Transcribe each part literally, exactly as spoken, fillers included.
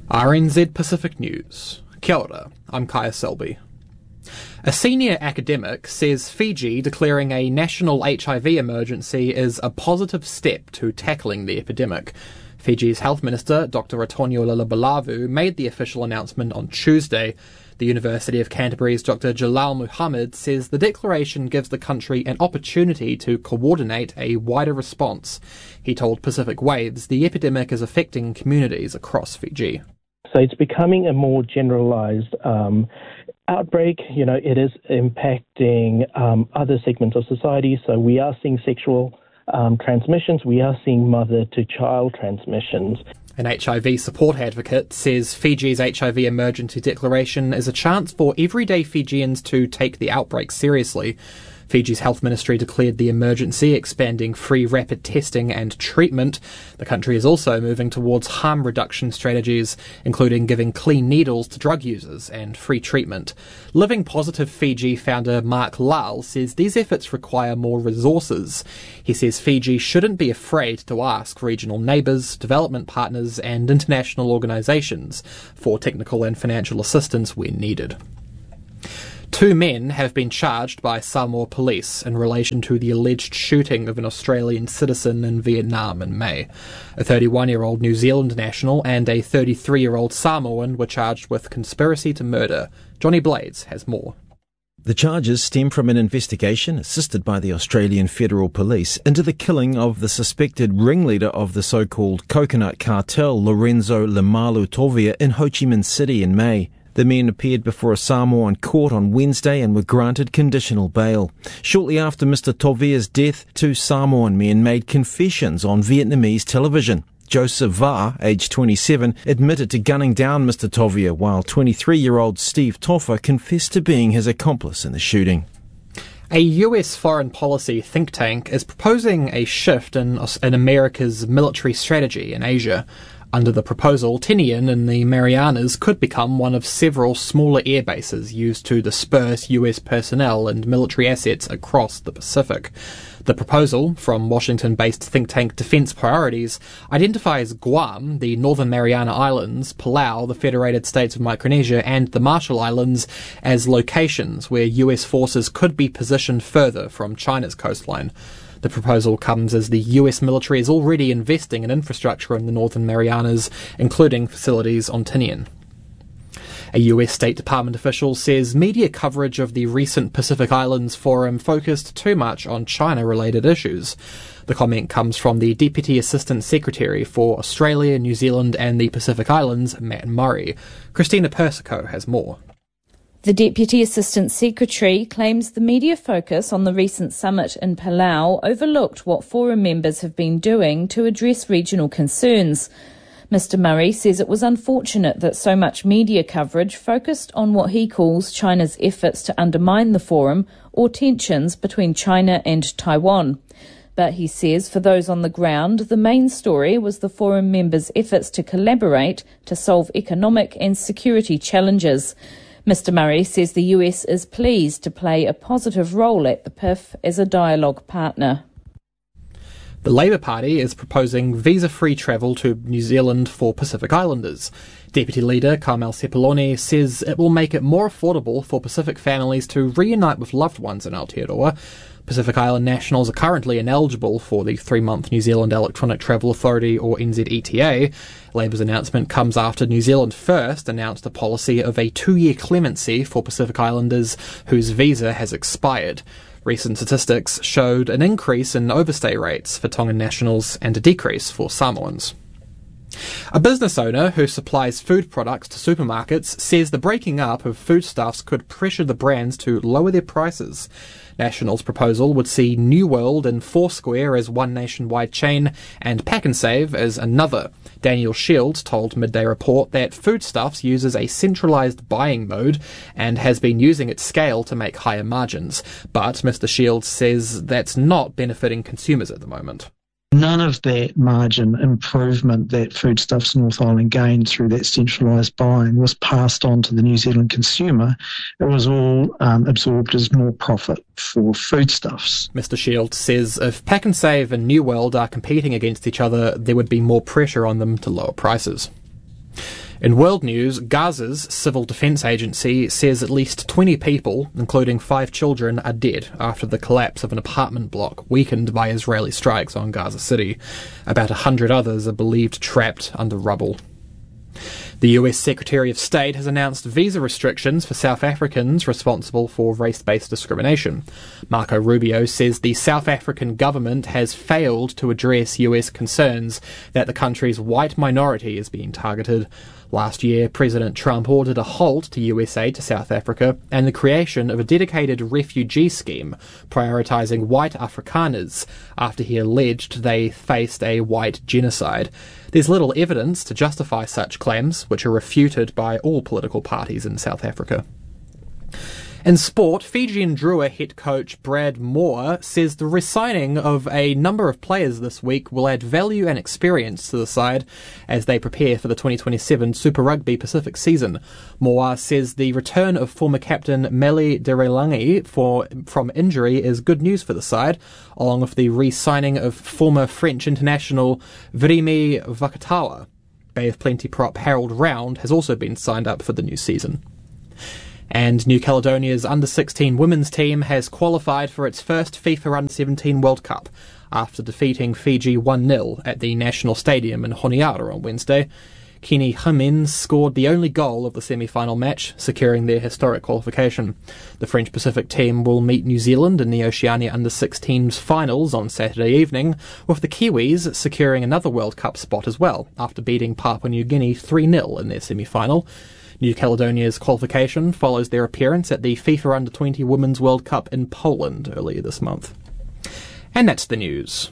R N Z Pacific News. Kia ora, I'm Kaya Selby. A senior academic says Fiji declaring a national H I V emergency is a positive step to tackling the epidemic. Fiji's Health Minister, Doctor Atonio Lalabalavu, made the official announcement on Tuesday. The University of Canterbury's Doctor Jalal Muhammad says the declaration gives the country an opportunity to coordinate a wider response. He told Pacific Waves the epidemic is affecting communities across Fiji. So it's becoming a more generalized um, outbreak. You know, it is impacting um, other segments of society. So we are seeing sexual um, transmissions. We are seeing mother-to-child transmissions. An H I V support advocate says Fiji's H I V emergency declaration is a chance for everyday Fijians to take the outbreak seriously. Fiji's health ministry declared the emergency, expanding free rapid testing and treatment. The country is also moving towards harm reduction strategies, including giving clean needles to drug users and free treatment. Living Positive Fiji founder Mark Lal says these efforts require more resources. He says Fiji shouldn't be afraid to ask regional neighbours, development partners and international organisations for technical and financial assistance when needed. Two men have been charged by Samoa police in relation to the alleged shooting of an Australian citizen in Vietnam in May. A thirty-one-year-old New Zealand national and a thirty-three-year-old Samoan were charged with conspiracy to murder. Johnny Blades has more. The charges stem from an investigation, assisted by the Australian Federal Police, into the killing of the suspected ringleader of the so-called coconut cartel, Lorenzo Lemalu Tovia, in Ho Chi Minh City in May. The men appeared before a Samoan court on Wednesday and were granted conditional bail. Shortly after Mister Tovia's death, two Samoan men made confessions on Vietnamese television. Joseph Va, aged twenty-seven, admitted to gunning down Mister Tovia, while twenty-three-year-old Steve Toffa confessed to being his accomplice in the shooting. A U S foreign policy think tank is proposing a shift in, in America's military strategy in Asia. Under the proposal, Tinian in the Marianas could become one of several smaller air bases used to disperse U S personnel and military assets across the Pacific. The proposal, from Washington-based think tank Defense Priorities, identifies Guam, the Northern Mariana Islands, Palau, the Federated States of Micronesia, and the Marshall Islands as locations where U S forces could be positioned further from China's coastline. The proposal comes as the U S military is already investing in infrastructure in the Northern Marianas, including facilities on Tinian. A U S State Department official says media coverage of the recent Pacific Islands Forum focused too much on China-related issues. The comment comes from the Deputy Assistant Secretary for Australia, New Zealand and the Pacific Islands, Matt Murray. Christina Persico has more. The Deputy Assistant Secretary claims the media focus on the recent summit in Palau overlooked what forum members have been doing to address regional concerns. Mister Murray says it was unfortunate that so much media coverage focused on what he calls China's efforts to undermine the forum or tensions between China and Taiwan. But he says for those on the ground, the main story was the forum members' efforts to collaborate to solve economic and security challenges. Mister Murray says the U S is pleased to play a positive role at the P I F as a dialogue partner. The Labour Party is proposing visa-free travel to New Zealand for Pacific Islanders. Deputy Leader Carmel Sepuloni says it will make it more affordable for Pacific families to reunite with loved ones in Aotearoa. Pacific Island nationals are currently ineligible for the three-month New Zealand Electronic Travel Authority, or N Z E T A. Labour's announcement comes after New Zealand First announced a policy of a two-year clemency for Pacific Islanders whose visa has expired. Recent statistics showed an increase in overstay rates for Tongan nationals and a decrease for Samoans. A business owner who supplies food products to supermarkets says the breaking up of foodstuffs could pressure the brands to lower their prices. National's proposal would see New World and Foursquare as one nationwide chain and Pack and Save as another. Daniel Shields told Midday Report that Foodstuffs uses a centralised buying mode and has been using its scale to make higher margins. But Mister Shields says that's not benefiting consumers at the moment. None of that margin improvement that Foodstuffs North Island gained through that centralised buying was passed on to the New Zealand consumer. It was all um, absorbed as more profit for Foodstuffs. Mister Shields says if Pack and Save and New World are competing against each other, there would be more pressure on them to lower prices. In world news, Gaza's civil defence agency says at least twenty people, including five children, are dead after the collapse of an apartment block weakened by Israeli strikes on Gaza City. About a hundred others are believed trapped under rubble. The U S Secretary of State has announced visa restrictions for South Africans responsible for race-based discrimination. Marco Rubio says the South African government has failed to address U S concerns that the country's white minority is being targeted. Last year, President Trump ordered a halt to U S aid to South Africa and the creation of a dedicated refugee scheme prioritising white Afrikaners after he alleged they faced a white genocide. There's little evidence to justify such claims, which are refuted by all political parties in South Africa. In sport, Fijian Drua head coach Brad Moore says the re-signing of a number of players this week will add value and experience to the side as they prepare for the twenty twenty-seven Super Rugby Pacific season. Moore says the return of former captain Meli Derelangi for, from injury is good news for the side, along with the re-signing of former French international Virimi Vakatawa. Bay of Plenty prop Harold Round has also been signed up for the new season. And New Caledonia's under sixteen women's team has qualified for its first FIFA under seventeen World Cup after defeating Fiji one nil at the National Stadium in Honiara on Wednesday. Kenny Jimenez scored the only goal of the semi-final match, securing their historic qualification. The French Pacific team will meet New Zealand in the Oceania under sixteens finals on Saturday evening, with the Kiwis securing another World Cup spot as well, after beating Papua New Guinea three nil in their semi-final. New Caledonia's qualification follows their appearance at the FIFA under twenty Women's World Cup in Poland earlier this month. And that's the news.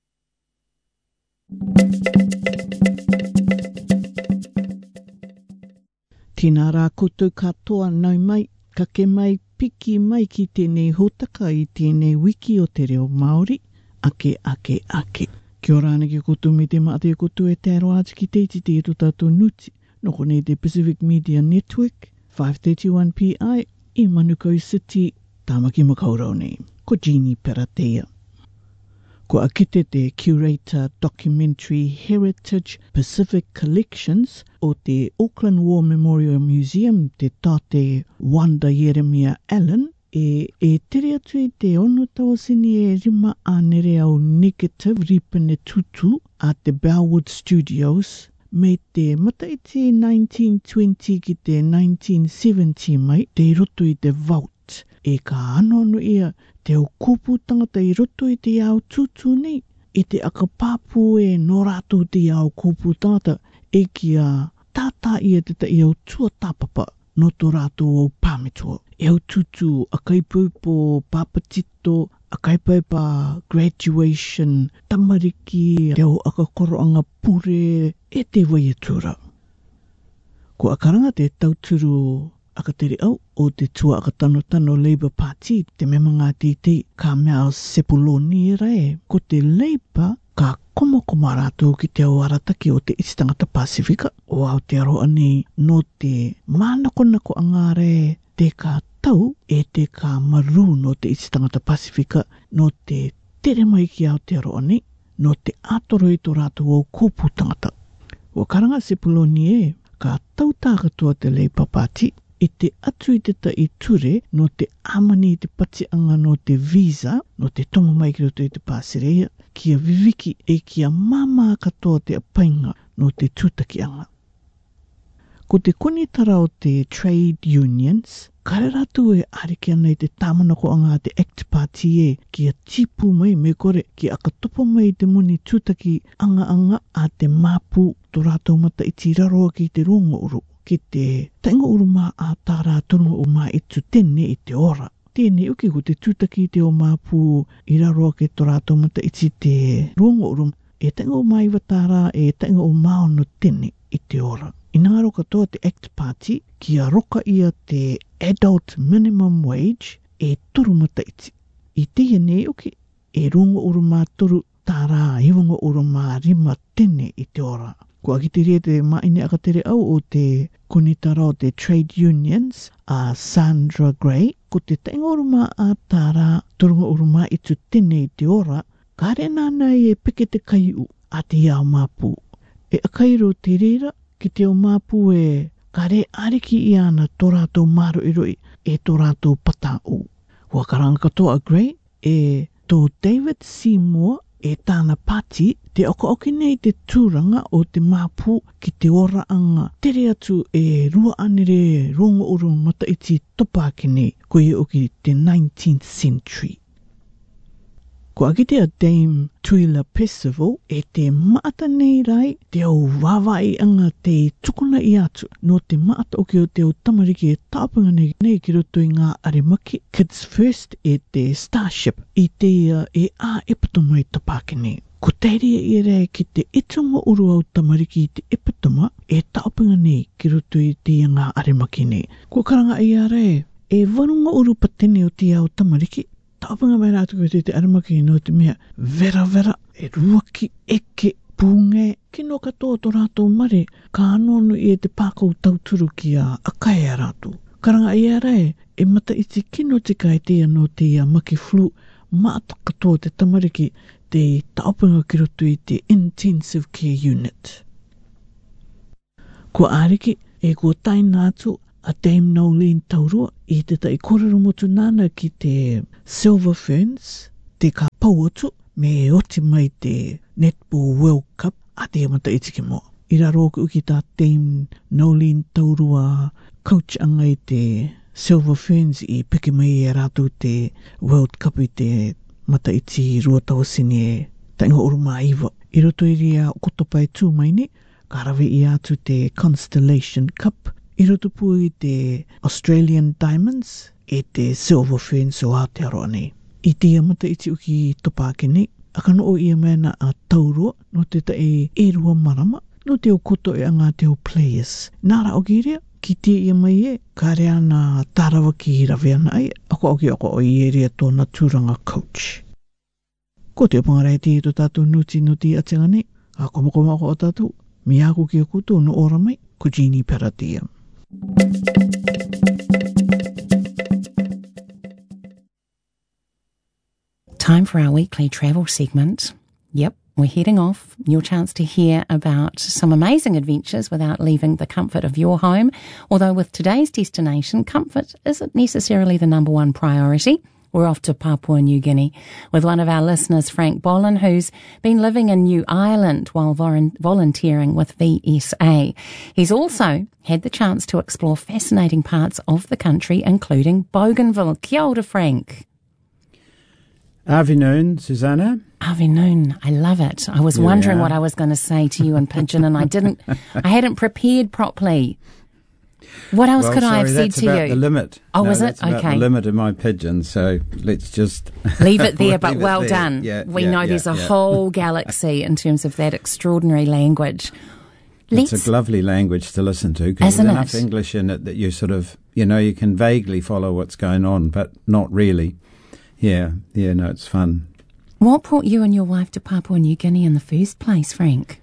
Tēnā rā koutou katoa nau mai, ka ke mai piki mai ki tēnei hōtaka i tēnei wiki o te reo Māori, ake, ake, ake. Kia ora ana ki koutou me te maate koutou e te aroaji ki teiti te eto tātou nuti. Noko nei te Pacific Media Network, five thirty-one P I, i Manukau City, Tāmaki Makaurau nei. Ko Jeannie Peratea. Ko akite te Curator Documentary Heritage Pacific Collections o te Auckland War Memorial Museum te tate Wanda Jeremiah Allen, e, e tere atu i te ono tawasini e rima anere au negative ripene tutu a te Bellwood Studios, me te mataiti nineteen twenty ki te nineteen seventy mai, te roto i te vault. E ka anono ia te au kupu tangata i roto i te au tutu nei, e te akapāpu e no rātou te au kupu tangata, e kia tātā ia te ta i au tua tāpapa, no tō rātou au pāmetua. E au tutu a kaipau po pāpatito, a kaipau pa graduation, tamariki, te au akakoro anga pure, e te waiatura. Ko akaranga te tauturu akatere au o te tua akatano-tano Labour Party, te memanga titi Carmel Sepuloni rai, ko te Labour ka koma-koma rātou ki te au arataki o te iti tangata Pasifika, o Aotearoa nei no te mānako-nako angare te ka tau e te ka maru no te iti tangata Pasifika, no te tere mai ki Aotearoa nei, no te atoro i tō rātou o kōpū tangata. O karanga Sepuloni e, ka tau tākatua te Labour Party, i te atu i te ta i ture no te amani i te patianga no te visa, no te tomo mai ki roto i te pāsereia, kia viviki e kia mama katoa te apainga no te tūtakianga. Ko te konitara o te trade unions, kare ratu e ariki ana i te tāmanako anga te ACT Party e kia tipu mai me kore ki akatopa mai te moni tūtaki anga anga a te mapu tō rātou mata i tiraroa ki te rongo uru. Ki te tainga uruma a tā rātono o mā etu tene i te ora. Tēne uki ko te tūtaki te o māpū i raroa ke tō rātou mata i te rongo uruma. E tainga o mā iwa tāra e tainga o māono tene i te ora. I ngaro katoa te ACT Party kia roka ia te Adult Minimum Wage e turu mata iti. I tēne uki e rongo uruma turu tāra hiwanga uruma rima tene i te ora. Ko akitiria te maine akatere au o te konitara o te trade unions a Sandra Gray, ko te tainga uruma a tāra turunga uruma i tu tene i te ora, ka re nāna e peke te kaiu a te iau māpū. E akairo te reira ki te o māpu e ka re ariki i ana tō rātou māro i roi e tō rātou patau. Hua karanga katoa agree e tō David Seymour e tāna pati te oka-oki nei te tūranga o te māpu ki te ora anga tere atu e rua anere rongo uru mataiti topaki nei ko i oki te nineteenth century. Ko akite a Dame Tuila Percival e te maata nei rai te au wawai anga te tukuna i atu no te maata oki o te o tamariki e tāpanga nei, nei ki roto i ngā arimaki Kids First e te Starship i te uh, e a epatoma i tapaki nei. Ko teiria i rei ki te itunga uru au tamariki i te epatoma e tāpanga nei ki roto i te ngā arimaki nei. Ko karanga i a rei e warunga uru patene o te au tamariki tāpanga mai rātu ko te te aramaki no te mea vera vera e ruaki eke pūnge kino katoa tō rātou mare ka anono i e te pākau tauturu ki a akai a rātu. Karanga i a rai e mata iti kino te kai te no te a maki flu maata katoa te tamariki te tāpanga ki roto i te intensive care unit. Ko āriki e ko taina atu a Dame Nolene Taurua i te tai korero motu nana ki te Silver Ferns, te ka pau atu me e oti mai te Netball World Cup a te amata itiki mo. I raro ku ki tā Dame Nolene Taurua coach anga i te Silver Ferns i piki mai e rātou te World Cup i te mata iti rua tawasini e tainga uruma iwa. I roto i ria kotopai tū mai ni, ka rawe i atu te Constellation Cup, i roto pu i te Australian Diamonds e te Silver Ferns o Aotearoa nei. I te amata iti uki topake nei, akano o ia mena a Taurua no te ta e e rua marama, no te o koto e anga te o players. Nara o giria, ki te ia mai e, ka rea na tārawa ki rawe ana ai, ako oki ako o i e rea tōna tūranga coach. Ko te opangarai te to tātou nuti nuti atenga nei, a komakoma ako o tātou, mi ako ki o kuto no ora mai, ko Jeannie Paratia. Time for our weekly travel segment. Yep, we're heading off. Your chance to hear about some amazing adventures without leaving the comfort of your home. Although with today's destination, comfort isn't necessarily the number one priority. We're off to Papua New Guinea with one of our listeners, Frank Bolin, who's been living in New Ireland while volunteering with V S A. He's also had the chance to explore fascinating parts of the country, including Bougainville. Kia ora, Frank. Afternoon, Susanna. Afternoon. I love it. I was Yeah. wondering what I was going to say to you in pidgin, and I didn't. I hadn't prepared properly. What else well, could sorry, I have said that's to about you? the limit. Oh, no, was it? that's about Okay. the limit of my pidgin, so let's just Leave it there, but leave it well there. done. Yeah, we yeah, know yeah, there's a yeah. whole galaxy in terms of that extraordinary language. Let's, It's a lovely language to listen to because Isn't there's enough it? English in it that you sort of, you know, you can vaguely follow what's going on, but not really. Yeah, yeah, no, it's fun. what brought you and your wife to Papua New Guinea in the first place, Frank?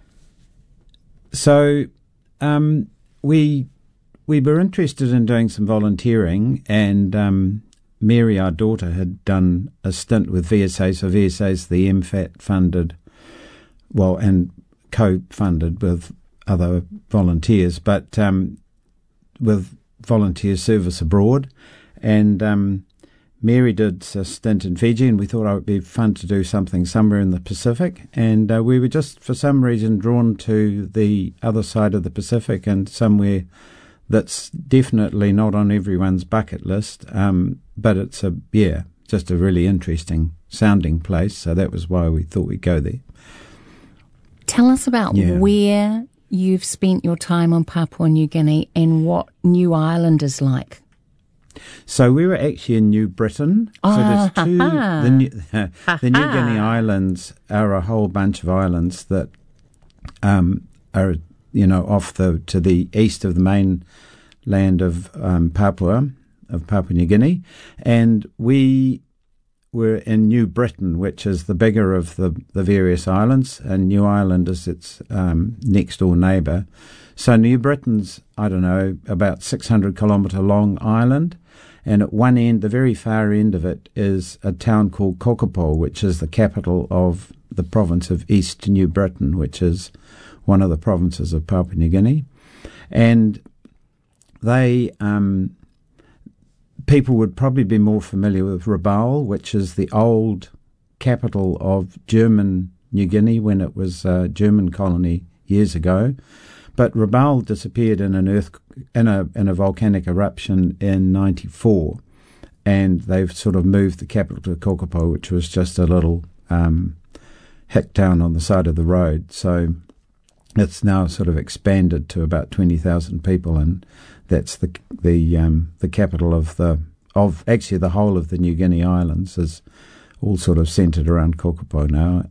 So um, we we were interested in doing some volunteering, and um, Mary, our daughter, had done a stint with V S A. So V S A is the M F A T funded, well, and co-funded with other volunteers, but um, with volunteer service abroad. And um, Mary did a stint in Fiji, and we thought it would be fun to do something somewhere in the Pacific. And uh, we were just, for some reason, drawn to the other side of the Pacific and somewhere that's definitely not on everyone's bucket list. Um, but it's a, yeah, just a really interesting sounding place. So that was why we thought we'd go there. Tell us about Yeah. where you've spent your time on Papua New Guinea and what New Ireland is like. So we were actually in New Britain. So Ah, there's two. ha-ha. The New, the New Guinea Islands are a whole bunch of islands that um, are, you know, off the to the east of the main land of um, Papua, of Papua New Guinea, and we were in New Britain, which is the bigger of the, the various islands, and New Ireland is its um, next door neighbour. So New Britain's, I don't know, about six hundred kilometre long island, and at one end, the very far end of it, is a town called Kokopo, which is the capital of the province of East New Britain, which is one of the provinces of Papua New Guinea. And they, um, people would probably be more familiar with Rabaul, which is the old capital of German New Guinea when it was a German colony years ago. But Rabaul disappeared in an earth in a in a volcanic eruption in ninety-four, and they've sort of moved the capital to Kokopo, which was just a little um, hick town on the side of the road. So it's now sort of expanded to about twenty thousand people, and that's the the um, the capital of the of actually the whole of the New Guinea Islands is all sort of centred around Kokopo now.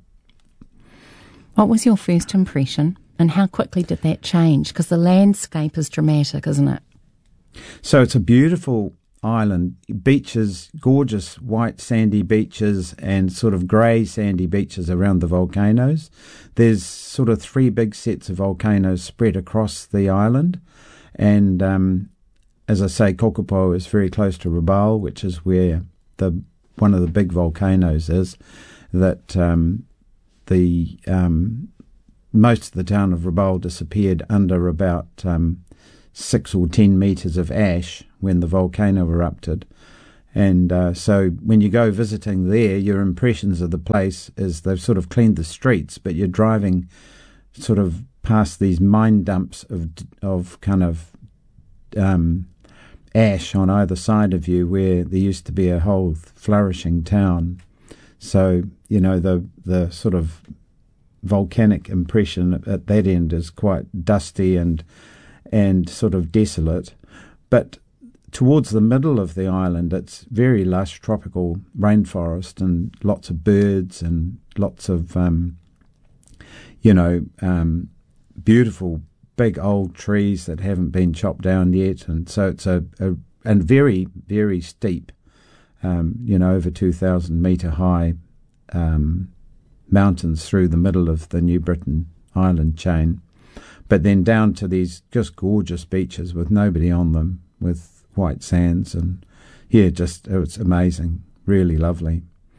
What was your first impression? And how quickly did that change? Because the landscape is dramatic, isn't it? So it's a beautiful island. Beaches, gorgeous white sandy beaches and sort of grey sandy beaches around the volcanoes. There's sort of three big sets of volcanoes spread across the island. And um, as I say, Kokopo is very close to Rabaul, which is where the one of the big volcanoes is. That um, the... Um, Most of the town of Rabaul disappeared under about um, six or ten metres of ash when the volcano erupted. And uh, so when you go visiting there, your impressions of the place is they've sort of cleaned the streets, but you're driving sort of past these mine dumps of of kind of um, ash on either side of you where there used to be a whole flourishing town. So, you know, the the sort of volcanic impression at that end is quite dusty and and sort of desolate, but towards the middle of the island it's very lush tropical rainforest and lots of birds and lots of um, you know um, beautiful big old trees that haven't been chopped down yet, and so it's a, a and very very steep um, you know over two thousand metre high um, mountains through the middle of the New Britain island chain, but then down to these just gorgeous beaches with nobody on them, with white sands, and yeah, just it was amazing, really lovely.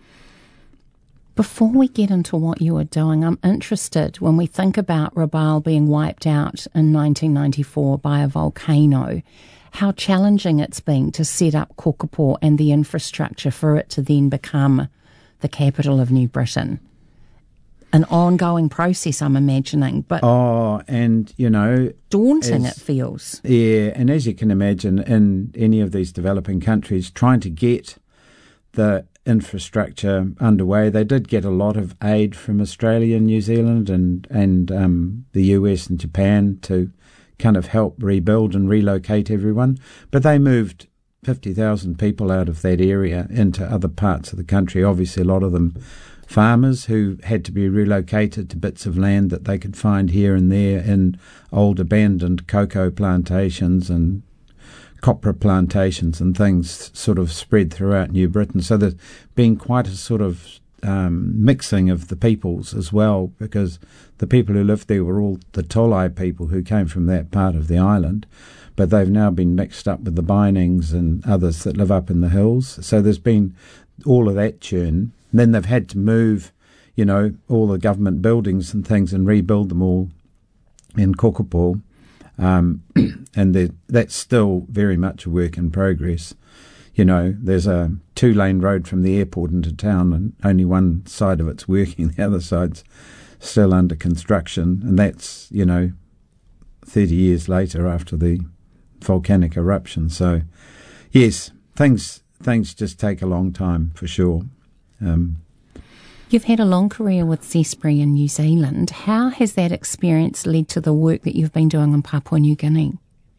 Before we get into what you are doing, I'm interested when we think about Rabaul being wiped out in nineteen ninety-four by a volcano, how challenging it's been to set up Kokopo and the infrastructure for it to then become the capital of New Britain. An ongoing process, I'm imagining, but oh, and you know, daunting as, it feels. Yeah, and as you can imagine, in any of these developing countries, trying to get the infrastructure underway, they did get a lot of aid from Australia and New Zealand and and um, the U S and Japan to kind of help rebuild and relocate everyone, but they moved fifty thousand people out of that area into other parts of the country. Obviously, a lot of them farmers who had to be relocated to bits of land that they could find here and there in old abandoned cocoa plantations and copra plantations and things sort of spread throughout New Britain. So there's been quite a sort of um, mixing of the peoples as well, because the people who lived there were all the Tolai people who came from that part of the island, but they've now been mixed up with the Binings and others that live up in the hills. So there's been all of that churn. Then they've had to move, you know, all the government buildings and things and rebuild them all in Kokopo. Um, and that's still very much a work in progress. You know, there's a two-lane road from the airport into town and only one side of it's working, the other side's still under construction. And that's, you know, thirty years later after the volcanic eruption. So, yes, things things just take a long time for sure. Um, You've had a long career with Zespri in New Zealand. How has that experience led to the work that you've been doing in Papua New Guinea?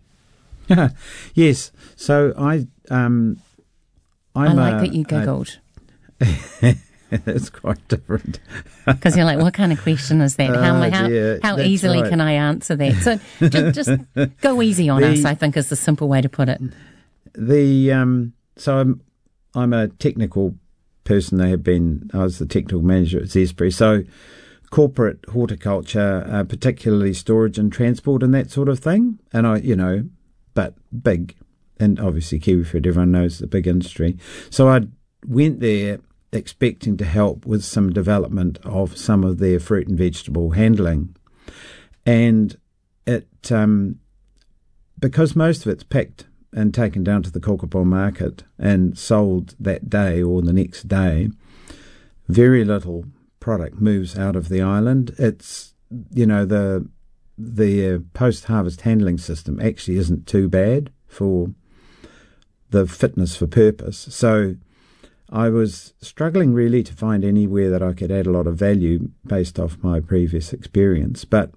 Yes, so I... Um, I'm I like a, that you giggled. It's quite different. Because you're like, what kind of question is that? How, oh, how, dear, how easily right. can I answer that? So just, just go easy on the, us, I think is the simple way to put it. The um, So I'm, I'm a technical person. They have been, I was the technical manager at Zespri. So corporate horticulture, uh, particularly storage and transport and that sort of thing. And I, you know, but big, and obviously kiwifruit, everyone knows the big industry. So I went there expecting to help with some development of some of their fruit and vegetable handling. and it um, because most of it's picked and taken down to the Kokopo market and sold that day or the next day, very little product moves out of the island. It's, you know, the the uh, post-harvest handling system actually isn't too bad for the fitness for purpose. So I was struggling really to find anywhere that I could add a lot of value based off my previous experience. But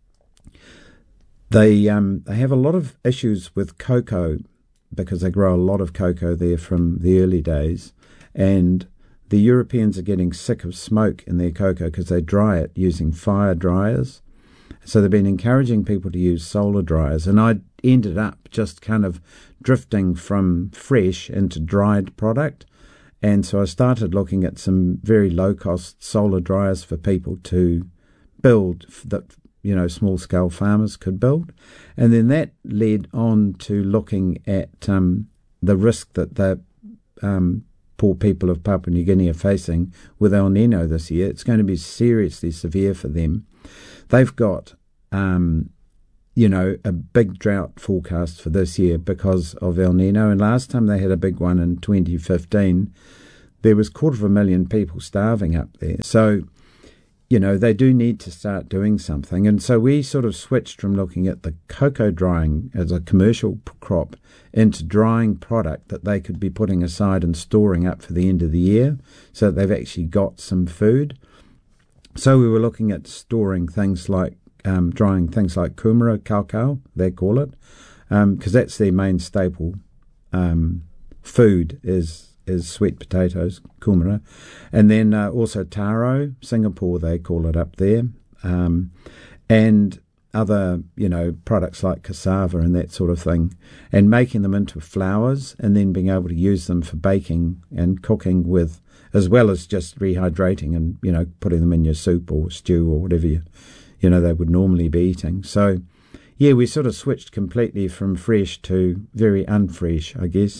they um, they have a lot of issues with cocoa because they grow a lot of cocoa there from the early days. And the Europeans are getting sick of smoke in their cocoa because they dry it using fire dryers. So they've been encouraging people to use solar dryers. And I ended up just kind of drifting from fresh into dried product. And so I started looking at some very low-cost solar dryers for people to build that, you know, small-scale farmers could build. And then that led on to looking at um, the risk that the um, poor people of Papua New Guinea are facing with El Nino this year. It's going to be seriously severe for them. They've got, um, you know, a big drought forecast for this year because of El Nino. And last time they had a big one in twenty fifteen, there was a quarter of a million people starving up there. So, you know, they do need to start doing something. And so we sort of switched from looking at the cocoa drying as a commercial crop into drying product that they could be putting aside and storing up for the end of the year so that they've actually got some food. So we were looking at storing things like, um, drying things like kumara, kaukau, they call it, because um, that's their main staple um, food is is sweet potatoes, kumara. And then uh, also taro, Singapore they call it up there, um, and other, you know, products like cassava and that sort of thing, and making them into flours and then being able to use them for baking and cooking with, as well as just rehydrating and, you know, putting them in your soup or stew or whatever you, you know, they would normally be eating. So, yeah, we sort of switched completely from fresh to very unfresh, I guess.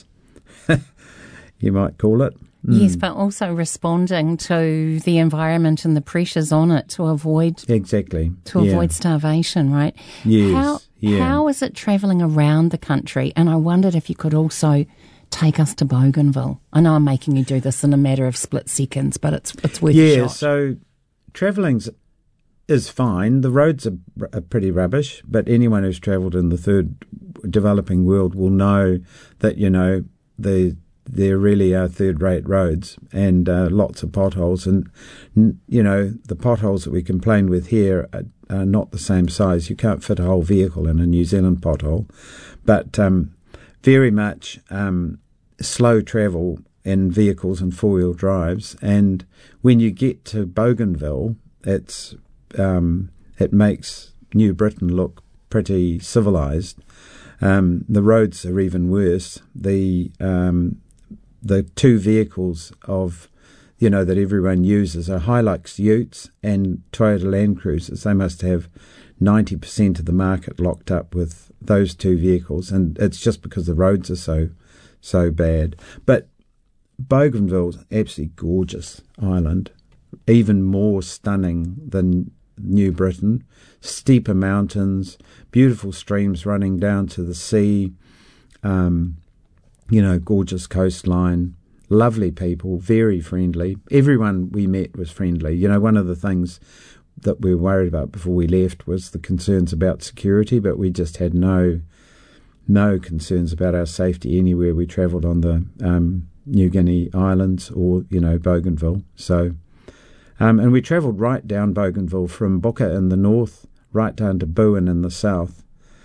You might call it. Mm. Yes, but also responding to the environment and the pressures on it to avoid exactly to yeah. avoid starvation, right? Yes. How yeah. how is it travelling around the country? And I wondered if you could also take us to Bougainville. I know I'm making you do this in a matter of split seconds, but it's it's worth yeah, a shot. Yeah, so travelling is fine. The roads are, are pretty rubbish, but anyone who's travelled in the third developing world will know that, you know, the there really are third-rate roads and uh, lots of potholes. And, you know, the potholes that we complain with here are, are not the same size. You can't fit a whole vehicle in a New Zealand pothole. But um, very much um, slow travel in vehicles and four-wheel drives. And when you get to Bougainville, it's um, it makes New Britain look pretty civilised. Um, the roads are even worse. The um, the two vehicles of, you know, that everyone uses are Hilux Utes and Toyota Land Cruisers. They must have ninety percent of the market locked up with those two vehicles, and it's just because the roads are so so bad. But Bougainville's absolutely gorgeous island, even more stunning than New Britain. Steeper mountains, beautiful streams running down to the sea, um, you know, gorgeous coastline, lovely people, very friendly. Everyone we met was friendly. You know, one of the things that we were worried about before we left was the concerns about security, but we just had no no concerns about our safety anywhere we travelled on the um, New Guinea Islands or, you know, Bougainville. So, um, and we travelled right down Bougainville from Buka in the north, right down to Buin in the south,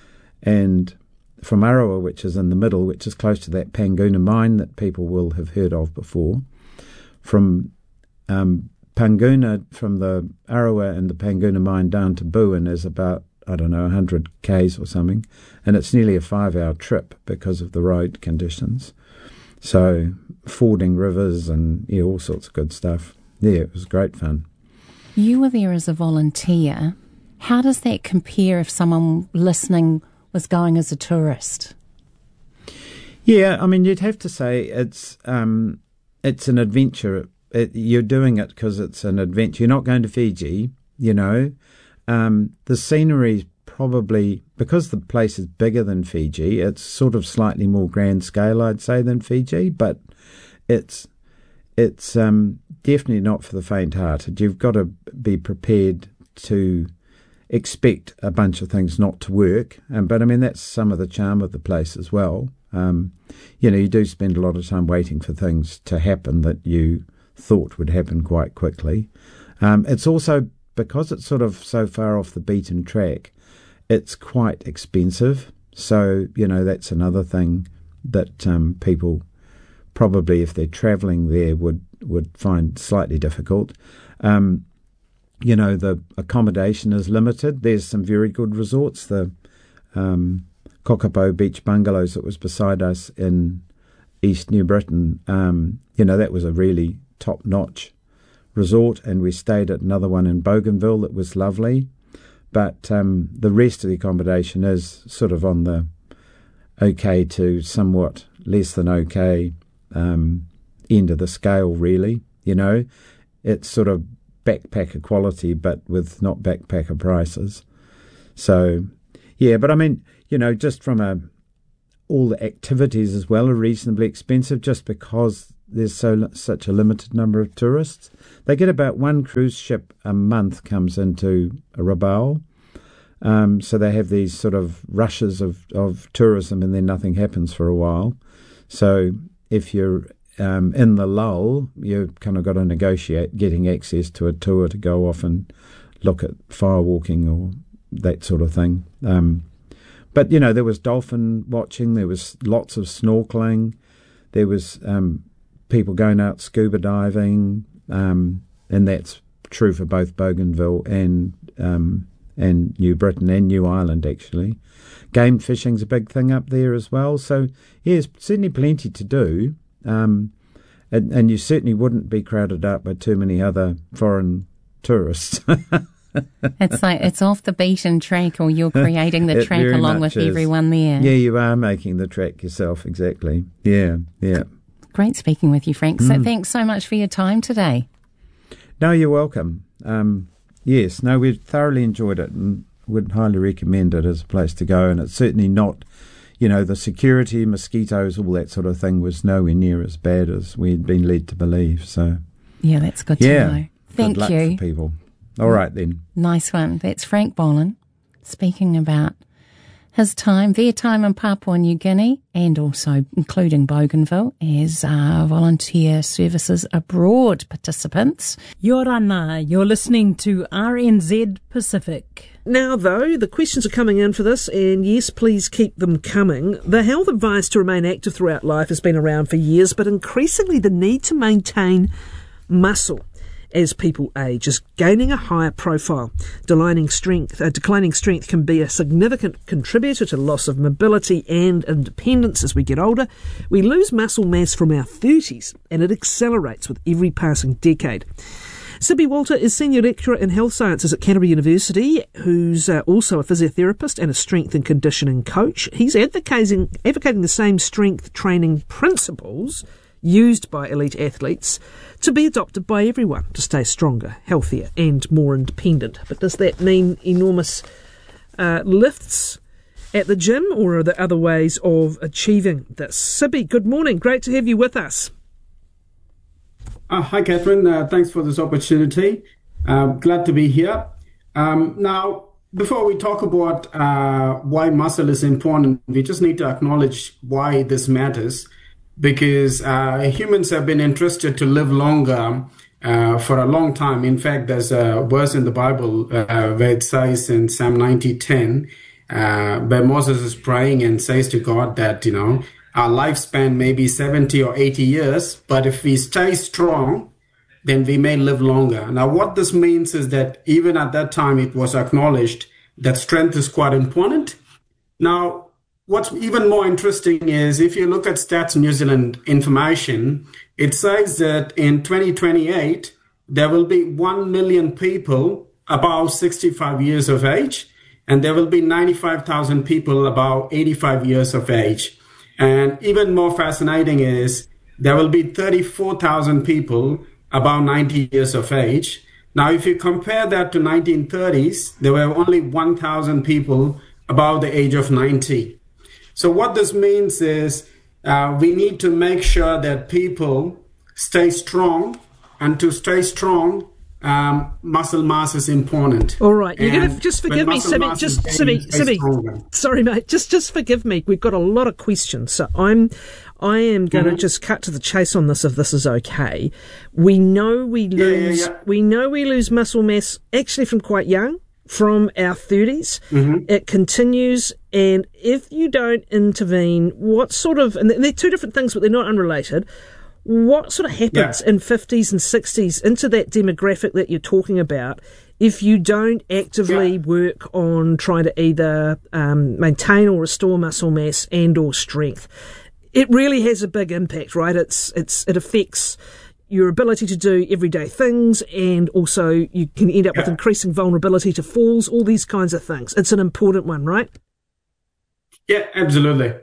and from Arawa, which is in the middle, which is close to that Panguna mine that people will have heard of before. From um, Panguna, from the Arawa and the Panguna mine down to Buin is about, I don't know, one hundred kays or something, and it's nearly a five-hour trip because of the road conditions. So fording rivers and yeah, all sorts of good stuff. Yeah, it was great fun. You were there as a volunteer. How does that compare if someone listening was going as a tourist? Yeah, I mean, you'd have to say it's um, it's an adventure. It, you're doing it because it's an adventure. You're not going to Fiji, you know. um, the scenery probably, because the place is bigger than Fiji, it's sort of slightly more grand scale, I'd say, than Fiji, but it's it's um, definitely not for the faint-hearted. You've got to be prepared to expect a bunch of things not to work, um, but I mean, that's some of the charm of the place as well. Um, you know, you do spend a lot of time waiting for things to happen that you thought would happen quite quickly. Um, it's also, because it's sort of so far off the beaten track, it's quite expensive. So, you know, that's another thing that um, people probably, if they're travelling there, would, would find slightly difficult. Um, you know, the accommodation is limited. There's some very good resorts. The um, Kokopo Beach Bungalows that was beside us in East New Britain, um, you know, that was a really top-notch resort, and we stayed at another one in Bougainville that was lovely. But um, the rest of the accommodation is sort of on the okay to somewhat less than okay um, end of the scale, really. You know, it's sort of backpacker quality, but with not backpacker prices. So, yeah, but I mean, you know, just from a all the activities as well are reasonably expensive, just because there's so such a limited number of tourists. They get about one cruise ship a month comes into Rabaul. Um, so they have these sort of rushes of, of tourism, and then nothing happens for a while. So if you're um, in the lull, you've kind of got to negotiate getting access to a tour to go off and look at firewalking or that sort of thing. Um, but, you know, there was dolphin watching, there was lots of snorkeling, there was um, people going out scuba diving, um, and that's true for both Bougainville and um, and New Britain and New Ireland, actually. Game fishing's a big thing up there as well. So, yeah, there's certainly plenty to do, um, and, and you certainly wouldn't be crowded up by too many other foreign tourists. It's like it's off the beaten track, or you're creating the track along with is. everyone there. Yeah, you are making the track yourself, exactly. Yeah, yeah. Great speaking with you, Frank. So mm. thanks so much for your time today. No, you're welcome. Um, yes, no, we've thoroughly enjoyed it and would highly recommend it as a place to go. And it's certainly not, you know, the security, mosquitoes, all that sort of thing was nowhere near as bad as we'd been led to believe. So, yeah, that's good yeah, to know. Thank good luck you. For people. All right, then. Nice one. That's Frank Boland speaking about his time, their time in Papua New Guinea, and also including Bougainville as uh, volunteer services abroad participants. Yorana, you're listening to R N Z Pacific. Now, though, the questions are coming in for this, and yes, please keep them coming. The health advice to remain active throughout life has been around for years, but increasingly the need to maintain muscle as people age is gaining a higher profile. Declining strength, uh, declining strength can be a significant contributor to loss of mobility and independence as we get older. We lose muscle mass from our thirties, and it accelerates with every passing decade. Sibby Walter is Senior Lecturer in Health Sciences at Canterbury University, who's uh, also a physiotherapist and a strength and conditioning coach. He's advocating, advocating the same strength training principles used by elite athletes to be adopted by everyone to stay stronger, healthier and more independent. But does that mean enormous uh, lifts at the gym, or are there other ways of achieving this? Sibby, good morning. Great to have you with us. Uh, hi, Catherine. Uh, thanks for this opportunity. Uh, glad to be here. Um, now, before we talk about uh, why muscle is important, we just need to acknowledge why this matters. Because uh, humans have been interested to live longer uh, for a long time. In fact, there's a verse in the Bible uh, where it says in Psalm ninety ten, uh, where Moses is praying and says to God that, you know, our lifespan may be seventy or eighty years, but if we stay strong, then we may live longer. Now, what this means is that even at that time, it was acknowledged that strength is quite important. Now, what's even more interesting is if you look at Stats New Zealand information, it says that in twenty twenty-eight, there will be one million people above sixty-five years of age, and there will be ninety-five thousand people above eighty-five years of age. And even more fascinating is there will be thirty-four thousand people above ninety years of age, Now, if you compare that to nineteen thirties, there were only one thousand people above the age of ninety. So what this means is uh, we need to make sure that people stay strong, and to stay strong, um, muscle mass is important. All right, you're And going to just forgive me, muscle Simi. mass Just is Simi, gained, stay Simi. stronger. Sorry, mate. Just, just forgive me. We've got a lot of questions, so I'm, I am going to Mhm. just cut to the chase on this, if this is okay. We know we Yeah, yeah, lose. yeah. We know we lose muscle mass actually from quite young, from our thirties. Mhm. It continues, and if you don't intervene, what sort of? And they're two different things, but they're not unrelated. What sort of happens Yeah. in fifties and sixties into that demographic that you're talking about if you don't actively Yeah. work on trying to either um, maintain or restore muscle mass and or strength? It really has a big impact, right? It's it's it affects your ability to do everyday things, and also you can end up with Yeah. increasing vulnerability to falls, all these kinds of things. It's an important one, right? Yeah, absolutely.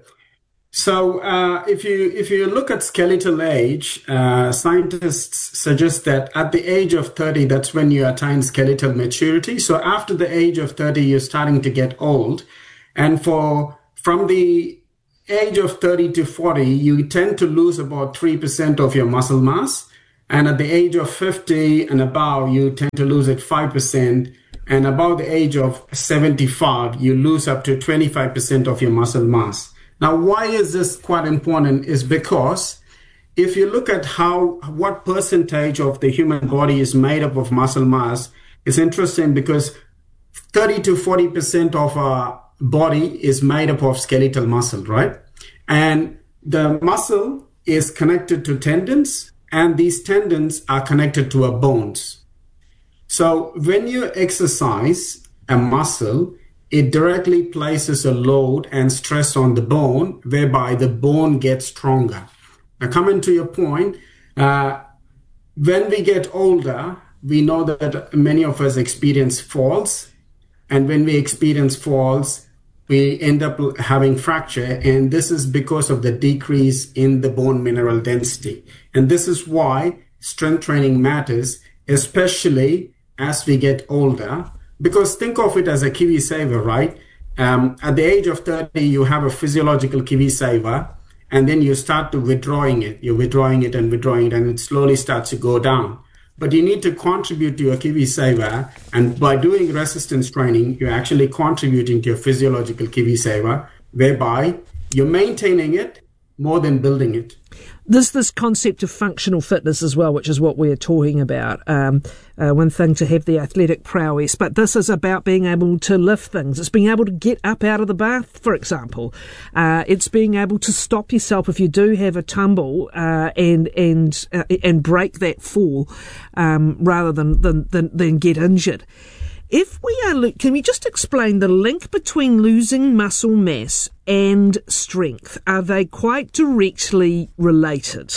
So uh, if you if you look at skeletal age, uh, scientists suggest that at the age of thirty, that's when you attain skeletal maturity. So after the age of thirty, you're starting to get old, and for from the age of thirty to forty, you tend to lose about three percent of your muscle mass, and at the age of fifty and above, you tend to lose it five percent. And above the age of seventy-five, you lose up to twenty-five percent of your muscle mass. Now, why is this quite important? Is because if you look at how what percentage of the human body is made up of muscle mass, it's interesting because thirty to forty percent of our body is made up of skeletal muscle, right? And the muscle is connected to tendons, and these tendons are connected to our bones. So when you exercise a muscle, it directly places a load and stress on the bone, whereby the bone gets stronger. Now, coming to your point, uh, when we get older, we know that many of us experience falls. And when we experience falls, we end up having fracture. And this is because of the decrease in the bone mineral density. And this is why strength training matters, especially as we get older. Because think of it as a kiwi saver, right? Um, at the age of thirty, you have a physiological kiwi saver, and then you start to withdrawing it. You're withdrawing it and withdrawing it, and it slowly starts to go down. But you need to contribute to your kiwi saver, and by doing resistance training, you're actually contributing to your physiological kiwi saver, whereby you're maintaining it more than building it. There's this concept of functional fitness as well, which is what we're talking about. Um, uh, one thing to have the athletic prowess, but this is about being able to lift things. It's being able to get up out of the bath, for example. Uh, it's being able to stop yourself if you do have a tumble uh, and and uh, and break that fall um, rather than, than than than get injured. If we are, lo- can we just explain the link between losing muscle mass and strength? Are they quite directly related?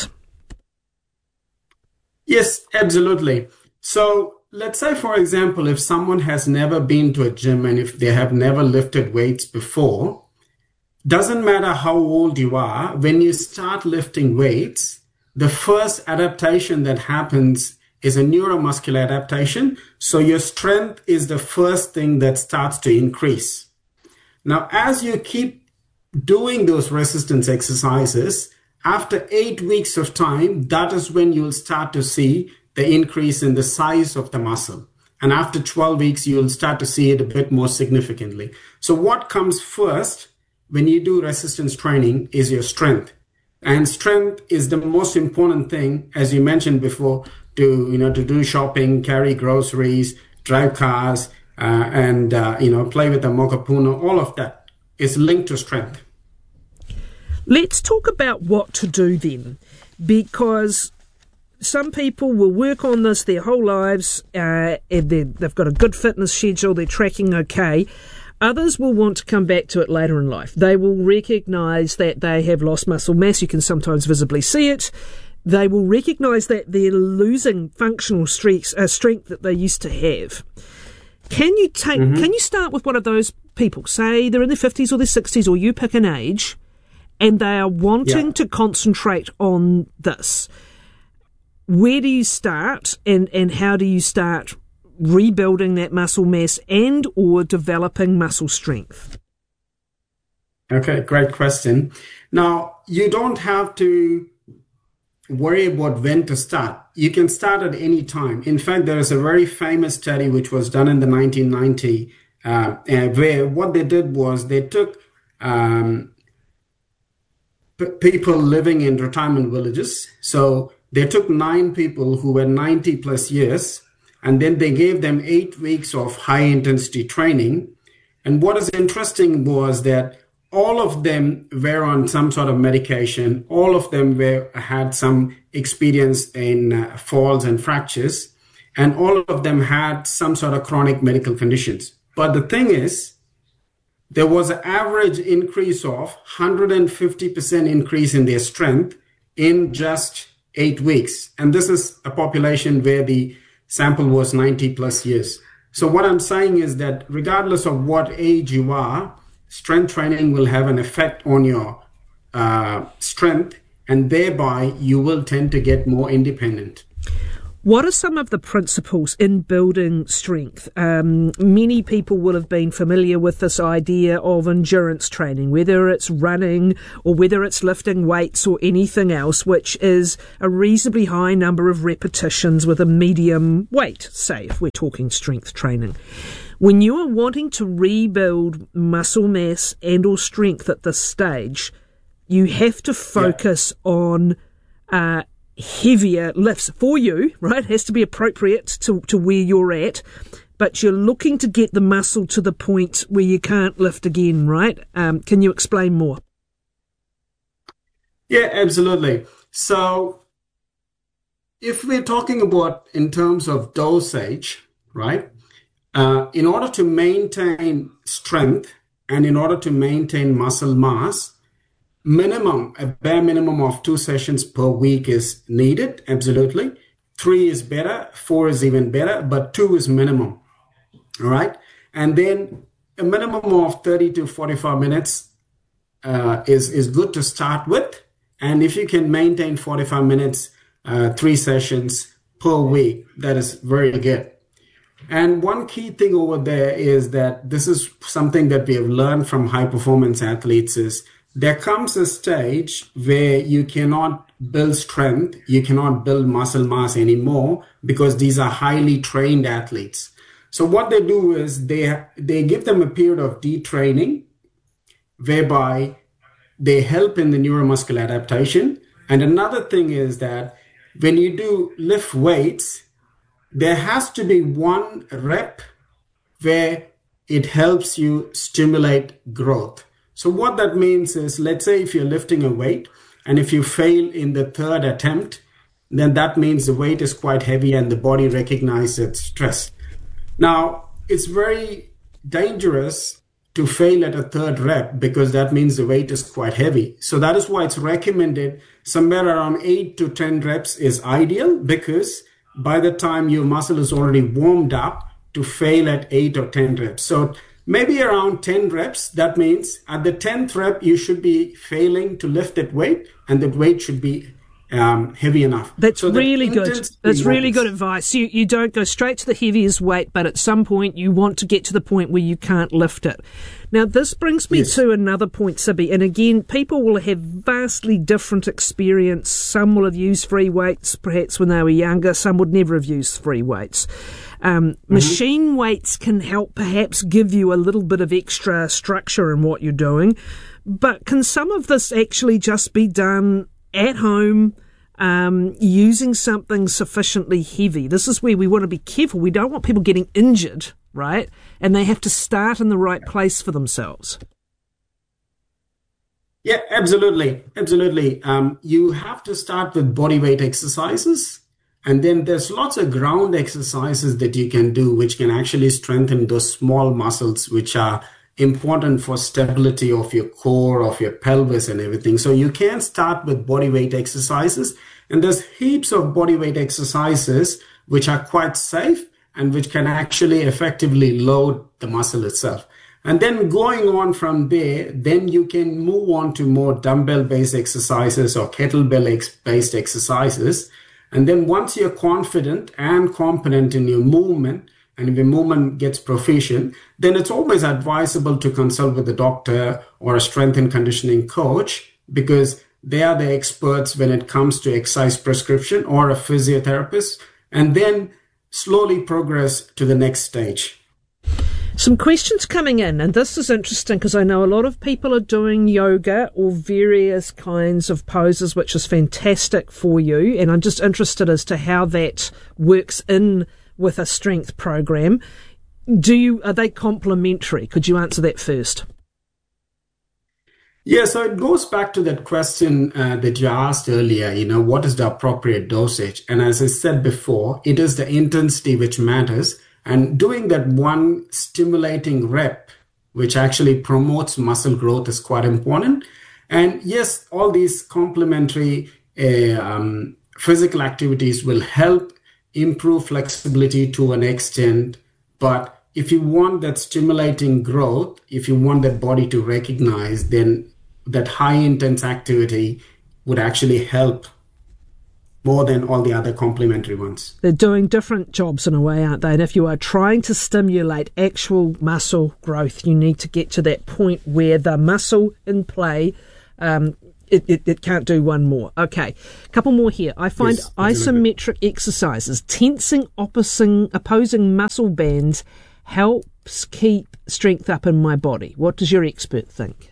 Yes, absolutely. So let's say, for example, if someone has never been to a gym and if they have never lifted weights before, doesn't matter how old you are, when you start lifting weights, the first adaptation that happens is a neuromuscular adaptation. So your strength is the first thing that starts to increase. Now, as you keep doing those resistance exercises, after eight weeks of time, that is when you'll start to see the increase in the size of the muscle. And after twelve weeks, you'll start to see it a bit more significantly. So what comes first when you do resistance training is your strength. And strength is the most important thing, as you mentioned before, to, you know, to do shopping, carry groceries, drive cars, uh, and, uh, you know, play with the mokapuna. All of that is linked to strength. Let's talk about what to do then, because some people will work on this their whole lives, uh, and they've got a good fitness schedule, they're tracking okay. Others will want to come back to it later in life. They will recognise that they have lost muscle mass. You can sometimes visibly see it. They will recognise that they're losing functional strength, uh, strength that they used to have. Can you take? Mm-hmm. Can you start with one of those people? Say they're in their fifties or their sixties, or you pick an age, and they are wanting yeah. to concentrate on this. Where do you start, and, and how do you start rebuilding that muscle mass and or developing muscle strength? Okay, great question. Now, you don't have to worry about when to start. You can start at any time. In fact, there is a very famous study which was done in the nineteen nineties, uh, where what they did was they took um, p- people living in retirement villages. So they took nine people who were ninety plus years, and then they gave them eight weeks of high intensity training. And what is interesting was that all of them were on some sort of medication. All of them were had some experience in uh, falls and fractures, and all of them had some sort of chronic medical conditions. But the thing is, there was an average increase of one hundred fifty percent increase in their strength in just eight weeks. And this is a population where the sample was ninety plus years. So what I'm saying is that regardless of what age you are, strength training will have an effect on your uh, strength, and thereby you will tend to get more independent. What are some of the principles in building strength? Um, many people will have been familiar with this idea of endurance training, whether it's running or whether it's lifting weights or anything else, which is a reasonably high number of repetitions with a medium weight, say, if we're talking strength training. When you are wanting to rebuild muscle mass and or strength at this stage, you have to focus yeah. on uh, heavier lifts for you, right? It has to be appropriate to, to where you're at, but you're looking to get the muscle to the point where you can't lift again, right? Um, can you explain more? Yeah, absolutely. So if we're talking about in terms of dosage, right? Uh, in order to maintain strength and in order to maintain muscle mass, minimum, a bare minimum of two sessions per week is needed, absolutely. Three is better, four is even better, but two is minimum, all right? And then a minimum of thirty to forty-five minutes uh, is, is good to start with. And if you can maintain forty-five minutes, uh, three sessions per week, that is very good. And one key thing over there is that this is something that we have learned from high performance athletes is there comes a stage where you cannot build strength, you cannot build muscle mass anymore because these are highly trained athletes. So what they do is they, they give them a period of detraining whereby they help in the neuromuscular adaptation. And another thing is that when you do lift weights, there has to be one rep where it helps you stimulate growth. So what that means is, let's say if you're lifting a weight and if you fail in the third attempt, then that means the weight is quite heavy and the body recognizes its stress. Now, it's very dangerous to fail at a third rep because that means the weight is quite heavy. So that is why it's recommended somewhere around eight to ten reps is ideal, because by the time your muscle is already warmed up to fail at eight or ten reps. So maybe around ten reps, that means at the tenth rep, you should be failing to lift that weight, and that weight should be um, heavy enough. That's so really good. That's really good advice. You, you don't go straight to the heaviest weight, but at some point you want to get to the point where you can't lift it. Now, this brings me yes. to another point, Sibi. And again, people will have vastly different experience. Some will have used free weights perhaps when they were younger. Some would never have used free weights. Um, mm-hmm. Machine weights can help perhaps give you a little bit of extra structure in what you're doing. But can some of this actually just be done at home um, using something sufficiently heavy? This is where we want to be careful. We don't want people getting injured, right? And they have to start in the right place for themselves. Yeah, absolutely. Absolutely. Um, you have to start with body weight exercises. And then there's lots of ground exercises that you can do, which can actually strengthen those small muscles, which are important for stability of your core, of your pelvis and everything. So you can start with body weight exercises. And there's heaps of body weight exercises which are quite safe and which can actually effectively load the muscle itself. And then going on from there, then you can move on to more dumbbell-based exercises or kettlebell-based exercises. And then once you're confident and competent in your movement, and if your movement gets proficient, then it's always advisable to consult with a doctor or a strength and conditioning coach, because they are the experts when it comes to exercise prescription, or a physiotherapist, and then slowly progress to the next stage. Some questions coming in, and this is interesting because I know a lot of people are doing yoga or various kinds of poses, which is fantastic for you, and I'm just interested as to how that works in with a strength program. Do you, are they complementary? Could you answer that first? Yeah, so it goes back to that question uh, that you asked earlier, you know, what is the appropriate dosage? And as I said before, it is the intensity which matters. And doing that one stimulating rep, which actually promotes muscle growth, is quite important. And yes, all these complementary uh, um, physical activities will help improve flexibility to an extent. But if you want that stimulating growth, if you want that body to recognize, then that high intense activity would actually help more than all the other complementary ones. They're doing different jobs in a way, aren't they? And if you are trying to stimulate actual muscle growth, you need to get to that point where the muscle in play, um, it, it, it can't do one more. Okay, a couple more here. I find yes, isometric exercises, tensing opposing, opposing muscle bands, helps keep strength up in my body. What does your expert think?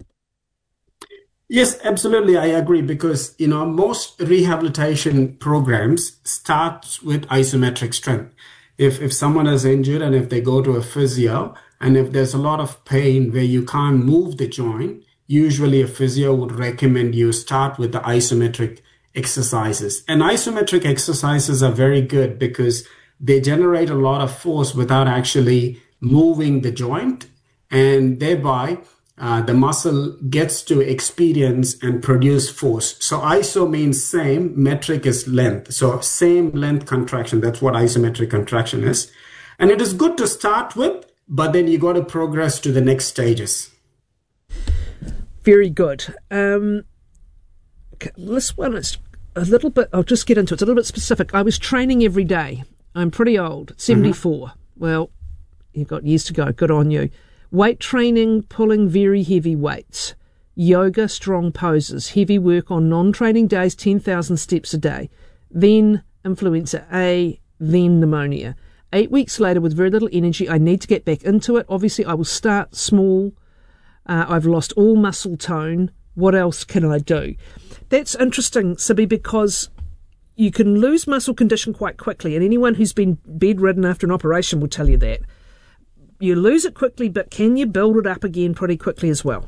Yes, absolutely. I agree, because, you know, most rehabilitation programs start with isometric strength. If if someone is injured and if they go to a physio, and if there's a lot of pain where you can't move the joint, usually a physio would recommend you start with the isometric exercises. And isometric exercises are very good because they generate a lot of force without actually moving the joint, and thereby Uh, the muscle gets to experience and produce force. So iso means same, metric is length. So same length contraction. That's what isometric contraction is. And it is good to start with, but then you got to progress to the next stages. Very good. Um, this one is a little bit, I'll just get into it. It's a little bit specific. I was training every day. I'm pretty old, seventy-four. Mm-hmm. Well, you've got years to go. Good on you. Weight training, pulling very heavy weights, yoga, strong poses, heavy work on non-training days, ten thousand steps a day, then influenza A, then pneumonia. Eight weeks later, with very little energy, I need to get back into it. Obviously, I will start small. Uh, I've lost all muscle tone. What else can I do? That's interesting, Sibi, because you can lose muscle condition quite quickly, and anyone who's been bedridden after an operation will tell you that. You lose it quickly, but can you build it up again pretty quickly as well?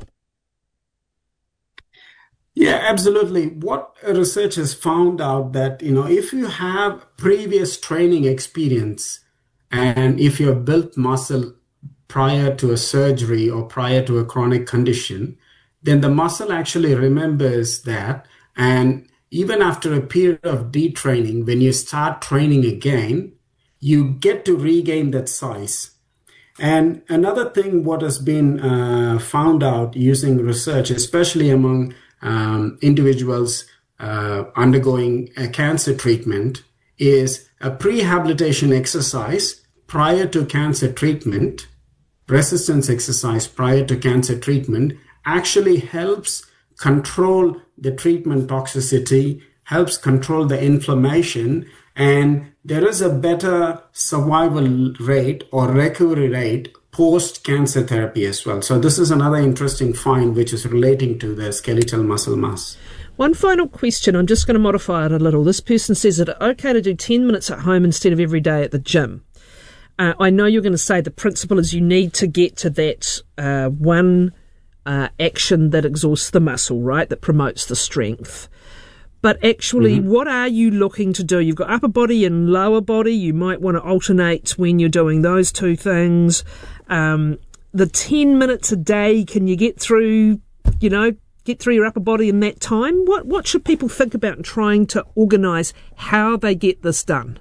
Yeah, absolutely. What research has found out that, you know, if you have previous training experience and if you have built muscle prior to a surgery or prior to a chronic condition, then the muscle actually remembers that. And even after a period of detraining, when you start training again, you get to regain that size. And another thing, what has been uh, found out using research, especially among um, individuals uh, undergoing a cancer treatment, is a prehabilitation exercise prior to cancer treatment, resistance exercise prior to cancer treatment, actually helps control the treatment toxicity, helps control the inflammation, and there is a better survival rate or recovery rate post-cancer therapy as well. So this is another interesting find which is relating to the skeletal muscle mass. One final question, I'm just going to modify it a little. This person says, is it okay to do ten minutes at home instead of every day at the gym? Uh, I know you're going to say the principle is you need to get to that uh, one uh, action that exhausts the muscle, right, that promotes the strength. But actually, mm-hmm. what are you looking to do? You've got upper body and lower body. You might want to alternate when you're doing those two things. Um, the ten minutes a day, can you get through, you know, get through your upper body in that time? What what should people think about in trying to organise how they get this done?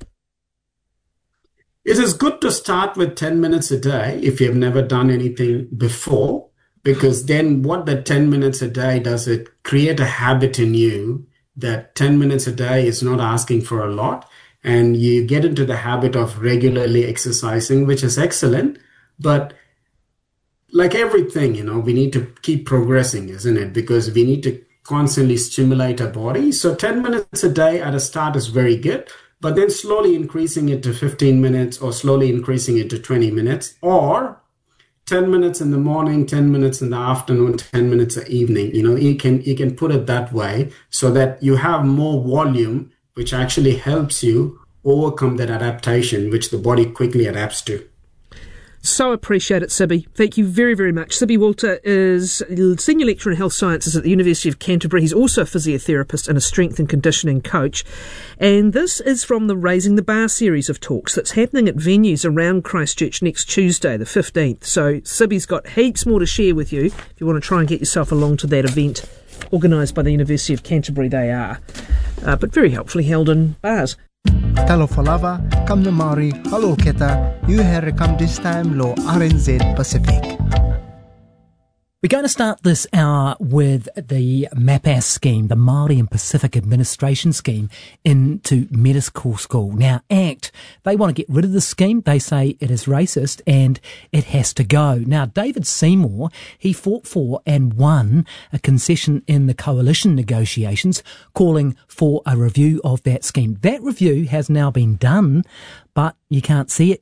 It is good to start with ten minutes a day if you've never done anything before. Because then what the ten minutes a day does, it create a habit in you that ten minutes a day is not asking for a lot. and you get into the habit of regularly exercising, which is excellent. But like everything, you know, we need to keep progressing, isn't it? Because we need to constantly stimulate our body. So ten minutes a day at a start is very good, but then slowly increasing it to fifteen minutes or slowly increasing it to twenty minutes, or ten minutes in the morning, ten minutes in the afternoon, ten minutes in the evening. You know, you can, you can put it that way so that you have more volume, which actually helps you overcome that adaptation, which the body quickly adapts to. So appreciate it, Sibby. Thank you very, very much. Sibby Walter is Senior Lecturer in Health Sciences at the University of Canterbury. He's also a physiotherapist and a strength and conditioning coach. And this is from the Raising the Bar series of talks that's happening at venues around Christchurch next Tuesday, the fifteenth. So Sibby's got heaps more to share with you if you want to try and get yourself along to that event organised by the University of Canterbury. They are, uh, but very helpfully held in bars. Talo falava, kam na Māori, halo keta, you here come this time lo R N Z Pacific. We're going to start this hour with the MAPAS scheme, the Māori and Pacific Administration scheme, into medical school. Now, ACT, they want to get rid of the scheme. They say it is racist and it has to go. Now, David Seymour, he fought for and won a concession in the coalition negotiations, calling for a review of that scheme. That review has now been done, but you can't see it